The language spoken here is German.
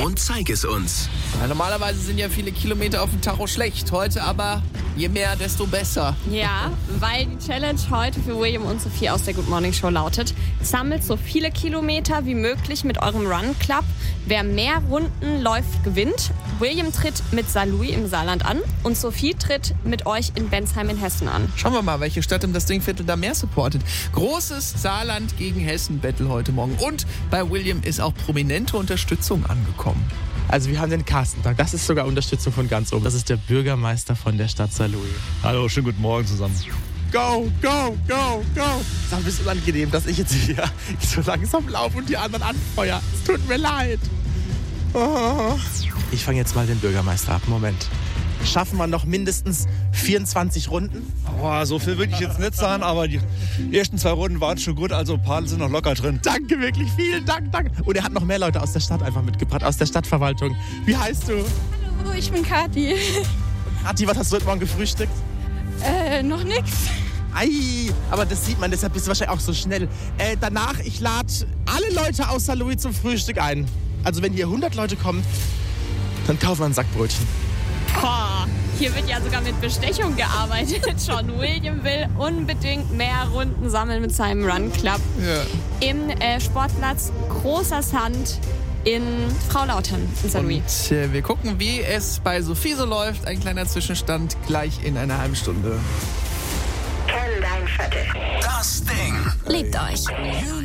und zeig es uns. Ja, normalerweise sind ja viele Kilometer auf dem Tacho schlecht. Heute aber je mehr, desto besser. Ja, weil die Challenge heute für William und Sophie aus der Good Morning Show lautet: Sammelt so viele Kilometer wie möglich mit eurem Run Club. Wer mehr Runden läuft, gewinnt. William tritt mit Saarlouis im Saarland an und Sophie tritt mit euch in Bensheim in Hessen an. Schauen wir mal, welche Stadt im das Dingviertel da mehr supportet. Großes Saarland gegen Hessen-Battle heute Morgen. Und bei William ist auch prominente Unterstützung angekommen. Also wir haben den Carsten da. Das ist sogar Unterstützung von ganz oben. Das ist der Bürgermeister von der Stadt Saarlouis. Hallo, schönen guten Morgen zusammen. Go, go, go, go. Es ist ein bisschen unangenehm, dass ich jetzt hier so langsam laufe und die anderen anfeuere. Es tut mir leid. Oh. Ich fange jetzt mal den Bürgermeister ab. Moment. Schaffen wir noch mindestens 24 Runden? Boah, so viel würde ich jetzt nicht sagen, aber die ersten 2 Runden waren schon gut, also ein paar sind noch locker drin. Danke, wirklich, vielen Dank, danke. Und er hat noch mehr Leute aus der Stadt einfach mitgebracht, aus der Stadtverwaltung. Wie heißt du? Hallo, ich bin Kathi. Kathi, was hast du heute Morgen gefrühstückt? Noch nix. Ei, aber das sieht man, deshalb bist du wahrscheinlich auch so schnell. Danach, ich lade alle Leute aus Saarlouis zum Frühstück ein. Also wenn hier 100 Leute kommen, dann kaufen wir ein Sackbrötchen. Boah, hier wird ja sogar mit Bestechung gearbeitet schon. William will unbedingt mehr Runden sammeln mit seinem Run Club. Ja. Im Sportplatz Großer Sand in Fraulautern in Saarlouis. Und wir gucken, wie es bei Sophie so läuft. Ein kleiner Zwischenstand gleich in einer halben Stunde. Das Ding. Liebt euch.